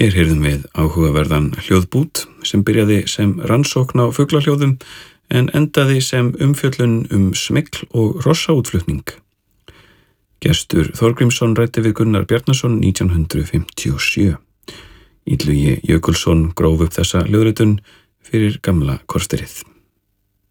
Hér heyrðum við áhugaverðan hljóðbút sem byrjaði sem rannsókn á fuglahljóðum en endaði sem umfjöllun smygl og hrossaútflutning. Gestur Þorgrímsson ræddi við Gunnar Bjarnason 1957. Illugi Jökulsson gróf upp þessa hljóðritun fyrir gamla korterið.